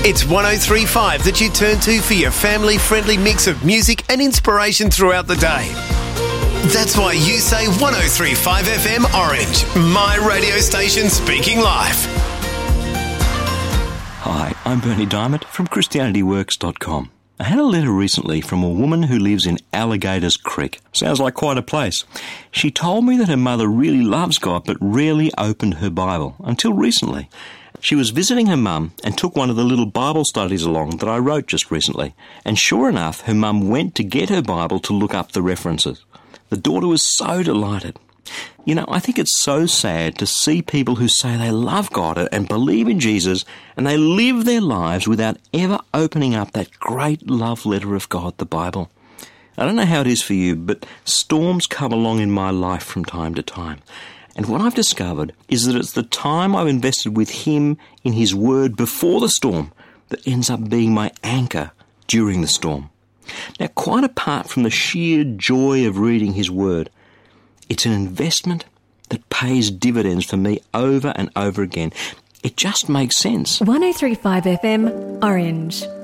It's 103.5 that you turn to for your family-friendly mix of music and inspiration throughout the day. That's why you say 103.5 FM Orange, my radio station speaking life. Hi, I'm Bernie Diamond from ChristianityWorks.com. I had a letter recently from a woman who lives in Alligators Creek. Sounds like quite a place. She told me that her mother really loves God but rarely opened her Bible, until recently. She was visiting her mum and took one of the little Bible studies along that I wrote just recently. And sure enough, her mum went to get her Bible to look up the references. The daughter was so delighted. You know, I think it's so sad to see people who say they love God and believe in Jesus, and they live their lives without ever opening up that great love letter of God, the Bible. I don't know how it is for you, but storms come along in my life from time to time. And what I've discovered is that it's the time I've invested with Him in His Word before the storm that ends up being my anchor during the storm. Now, quite apart from the sheer joy of reading His Word, it's an investment that pays dividends for me over and over again. It just makes sense. 103.5 FM, Orange.